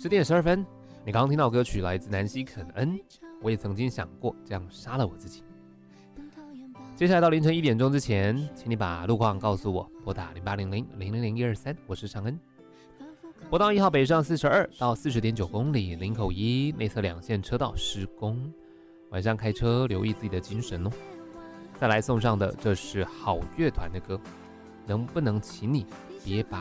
10点12分，你刚刚听到歌曲来自南希肯恩，我也曾经想过这样杀了我自己。接下来到凌晨1点钟之前，请你把路况告诉我，拨打0800000123，我是尚恩。国道1号北上42到40.9公里，林口1内侧2线车道施工，晚上开车留意自己的精神哦。再来送上的，这是好乐团的歌，能不能请你别把